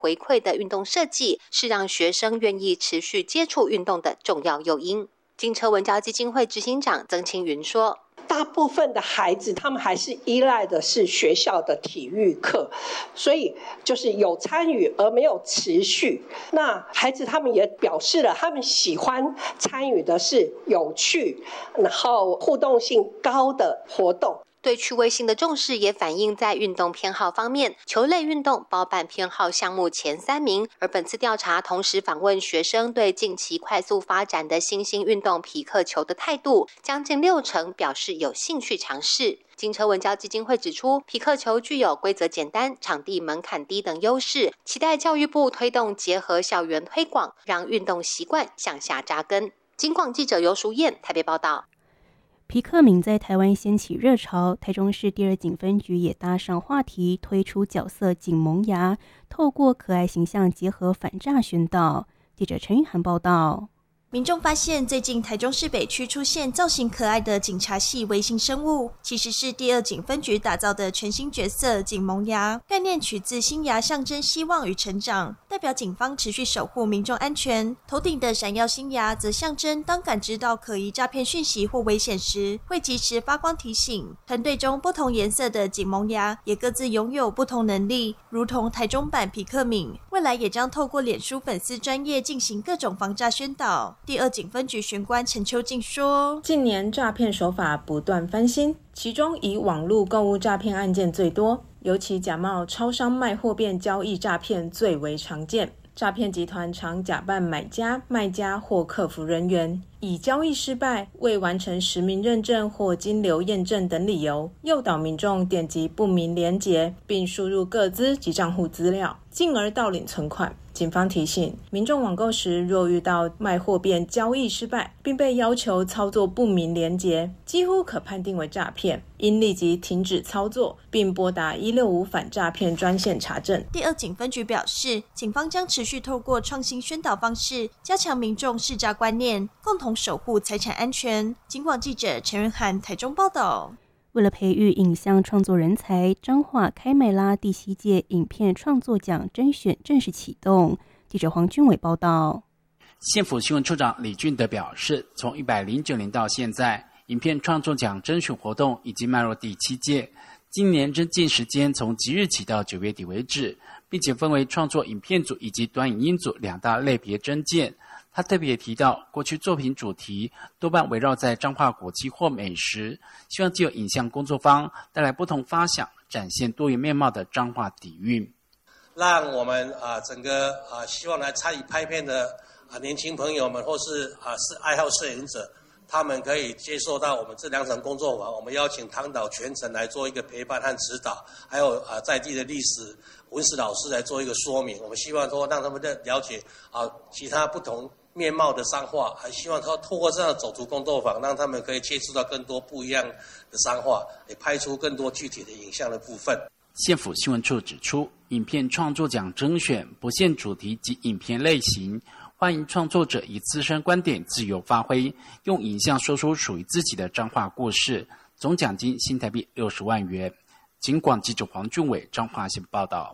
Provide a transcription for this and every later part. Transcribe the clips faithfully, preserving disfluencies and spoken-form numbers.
回馈的运动设计，是让学生愿意持续接触运动的重要诱因。金车文教基金会执行长曾清云说， 大部分的孩子他们还是依赖的是学校的体育课，所以就是有参与而没有持续。那孩子他们也表示了他们喜欢参与的是有趣然后互动性高的活动。 对趣味性的重视也反映在运动偏好方面，球类运动包办偏好项目前三名，而本次调查同时访问学生对近期快速发展的新兴运动匹克球的态度，将近六成表示有兴趣尝试。金车文教基金会指出，匹克球具有规则简单、场地门槛低等优势，期待教育部推动结合校园推广，让运动习惯向下扎根。金广记者游淑燕台北报道。 皮克敏在台湾掀起热潮，台中市第二警分局也搭上话题，推出角色警萌芽，透过可爱形象结合反诈宣导。记者陈玉涵报道。 民众发现，最近台中市北区出现造型可爱的警察系微型生物，其实是第二警分局打造的全新角色警萌芽，概念取自新芽象征希望与成长，代表警方持续守护民众安全。头顶的闪耀新芽则象征当感知到可疑诈骗讯息或危险时，会及时发光提醒。团队中不同颜色的警萌芽也各自拥有不同能力，如同台中版皮克敏，未来也将透过脸书粉丝专页进行各种防诈宣导。第二警分局巡官陈秋静说， 近年诈骗手法不断翻新，其中以网络购物诈骗案件最多，尤其假冒超商卖货变交易诈骗最为常见。诈骗集团常假扮买家、卖家或客服人员，以交易失败、未完成实名认证或金流验证等理由，诱导民众点击不明连结，并输入个资及账户资料，进而盗领存款。警方提醒，民众网购时若遇到卖货变交易失败，并被要求操作不明连结，几乎可判定为诈骗，应立即停止操作，并拨打一六五反诈骗专线查证。 第二警分局表示，警方将持续透过创新宣导方式，加强民众识诈观念，共同守护财产安全。警广记者陈仁涵台中报道。 为了培育影像创作人才，彰化开麦拉第七届影片创作奖甄选正式启动。记者黄俊伟报道。 县府新闻处长李俊德表示，从一百零九年到现在，影片创作奖甄选活动已经迈入第七届。今年征件时间从即日起到九月底为止，并且分为创作影片组以及短影音组两大类别征件。他特别提到，过去作品主题多半围绕在彰化古迹或美食，希望藉由影像工作坊带来不同发想，展现多元面貌的彰化底蕴， 让我们啊、呃、整个啊、呃、希望来参与拍片的啊、呃、年轻朋友们，或是啊、呃、是爱好摄影者，他们可以接受到我们这两场工作坊。我们邀请唐导全程来做一个陪伴和指导，还有啊、呃、在地的历史文史老师来做一个说明。我们希望说让他们的了解啊、呃、其他不同面貌的商画，还希望他透过这样的走读工作坊，让他们可以接触到更多不一样的商画，也拍出更多具体的影像的部分。 县府新闻处指出，影片创作奖甄选不限主题及影片类型，欢迎创作者以自身观点自由发挥，用影像说出属于自己的彰化故事。总奖金新台币六十万元。警广记者黄俊伟彰化县报道。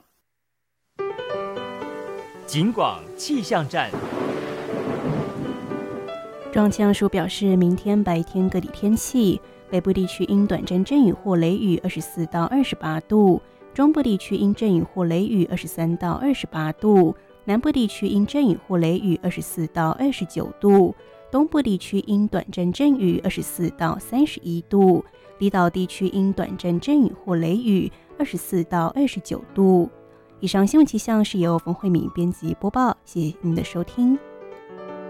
警广气象站。 中央气象署表示，明天白天各地天气，北部地区因短暂阵雨或雷雨二十四到二十八度，中部地区因阵雨或雷雨二十三到二十八度，南部地区因阵雨或雷雨二十四到二十九度，东部地区因短暂阵雨二十四到三十一度，离岛地区因短暂阵雨或雷雨二十四到二十九度。以上新闻气象是由冯慧敏编辑播报，谢谢您的收听。